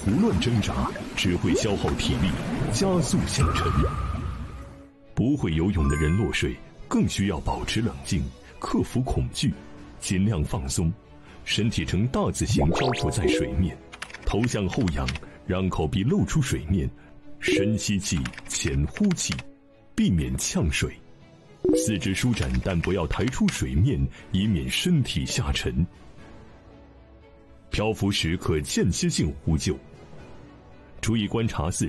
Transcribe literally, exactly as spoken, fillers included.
胡乱挣扎只会消耗体力，加速下沉。不会游泳的人落水更需要保持冷静，克服恐惧，尽量放松，身体呈大字形漂浮在水面，头向后仰，让口鼻露出水面，深吸气，浅呼气，避免呛水。四肢舒展，但不要抬出水面，以免身体下沉。漂浮时可间歇性呼救。注意观察四